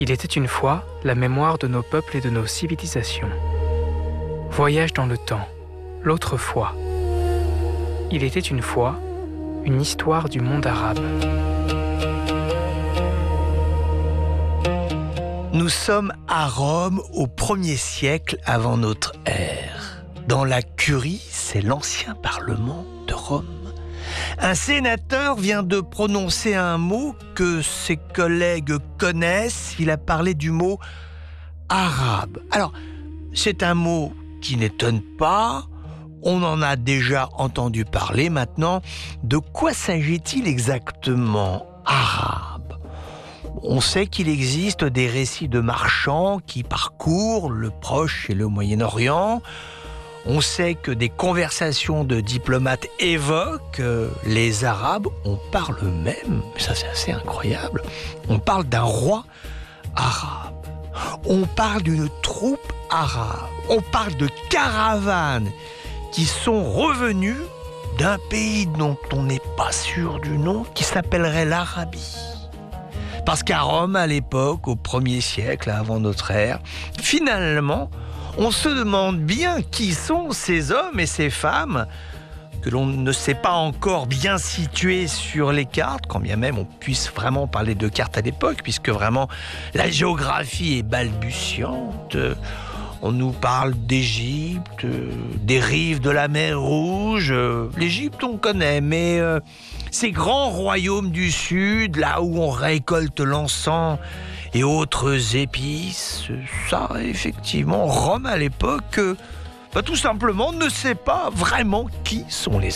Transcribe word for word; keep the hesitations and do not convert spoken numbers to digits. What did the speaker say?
Il était une fois la mémoire de nos peuples et de nos civilisations. Voyage dans le temps, l'autre fois. Il était une fois une histoire du monde arabe. Nous sommes à Rome au premier siècle avant notre ère. Dans la Curie, c'est l'ancien parlement de Rome. Un sénateur vient de prononcer un mot que ses collègues connaissent. Il a parlé du mot arabe. Alors, c'est un mot qui n'étonne pas. On en a déjà entendu parler maintenant. De quoi s'agit-il exactement, arabe ? On sait qu'il existe des récits de marchands qui parcourent le Proche et le Moyen-Orient. On sait que des conversations de diplomates évoquent euh, les Arabes. On parle même, ça c'est assez incroyable, on parle d'un roi arabe. On parle d'une troupe arabe. On parle de caravanes qui sont revenues d'un pays dont on n'est pas sûr du nom, qui s'appellerait l'Arabie. Parce qu'à Rome, à l'époque, au premier siècle avant notre ère, finalement, on se demande bien qui sont ces hommes et ces femmes que l'on ne sait pas encore bien situer sur les cartes, quand bien même on puisse vraiment parler de cartes à l'époque, puisque vraiment la géographie est balbutiante. On nous parle d'Égypte, des rives de la mer Rouge. L'Égypte, on connaît, mais euh, ces grands royaumes du Sud, là où on récolte l'encens et autres épices, ça, effectivement, Rome à l'époque, euh, bah, tout simplement ne sait pas vraiment qui sont les